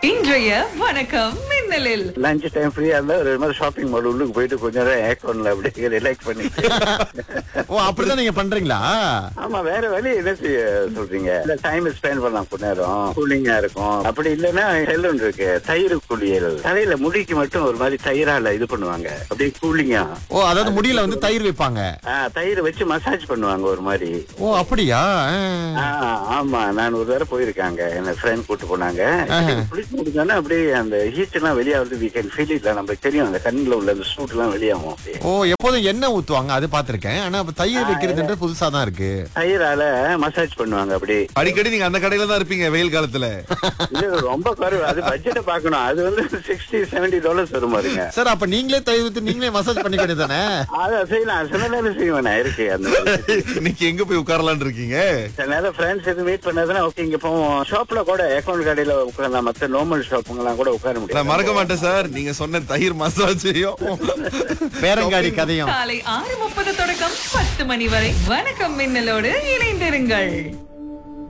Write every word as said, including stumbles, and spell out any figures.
இன்றைய வணக்கம் மின்னலில் lunch time ஃப்ரீயா இருந்தா ஒரு மாதிரி ஷாப்பிங் மால் உள்ளுக்கு போயிட்டு கொஞ்ச நேரம் ஏக்கோன்ல அப்படியே ரிலாக்ஸ் பண்ணி ஓ அப்படிதான் நீங்க பண்றீங்களா? ஆமா, வேற வழி என்ன செய்ய சொல்றீங்க? இல்ல டைம் ஸ்பெண்ட் பண்ணலாம் கொஞ்ச நேரம், கூலிங்கா இருக்கும். அப்படி இல்லைன்னா செலூன் இருக்கு, தயிர் குளியல். தலையில முடிக்கு மட்டும் ஒரு மாதிரி தயிரால இது பண்ணுவாங்க, அப்படியே கூலிங்கா. ஓ அதாவது முடியல வந்து தயிர் வைப்பாங்க. ஆஹ் தயிர் வச்சு மசாஜ் பண்ணுவாங்க ஒரு மாதிரி. ஓ அப்படியா? ஆஹ் ஆமா, நான் ஒரு தடவை போயிருக்காங்க, என்ன ஃப்ரெண்ட் கூட்டு போனாங்க. குளிச்சு முடிஞ்சோன்னா அப்படியே அந்த ஹீட் எல்லாம் வெளியாவது we can feel it. நமக்கு தெரியும் அந்த கண்ணுல உள்ள அந்த சூட் எல்லாம் வெளியாகும் அப்படியே. ஓ எப்போதும் எண்ணெய் ஊத்துவாங்க அது பாத்திருக்கேன். ஆனா அப்ப தயிர் வைக்கிறதுன்ற புதுசா தான் இருக்கு. தயிரால மசாஜ் பண்ணுவாங்க அப்படியே. அடிக்கடி நீங்க அந்த கடையில தான் இருப்பீங்க வெயில் காலத்துல. இது ரொம்ப குறைவு, அது பட்ஜெட்டை பார்க்கணும். அது வந்து சிக்ஸ்டி செவன்டி டாலர்ஸ் வரும் பாருங்க. சார் அப்ப நீங்களே தயிர் ஊத்தி நீங்களே மசாஜ் பண்ணிக்கிட்டு தானே? அதை செய்யலாம், சில நேரம் செய்வேன் இருக்கு. அந்த இன்னைக்கு எங்க போய் உட்காரலாம்னு இருக்கீங்க? சில நேரம் ஃப்ரெண்ட்ஸ் எதுவும் மீட் பண்ணதுன்னா ஓகே இங்க போவோம். ஷாப்ல கூட அக்கௌண்ட் கடையில உட்காரலாம், மத்த நார்மல் ஷாப்புங்கெல்லாம் கூட உட்கார நான் முடியும். மறக்க மாட்டேன் சார், நீங்க சொன்ன தயிர் மசாஜையும் பேரங்காடி கதையும். காலை ஆறு முப்பது தொடக்கம் பத்து மணி வரை வணக்கம் மின்னலோடு இணைந்திருங்கள்.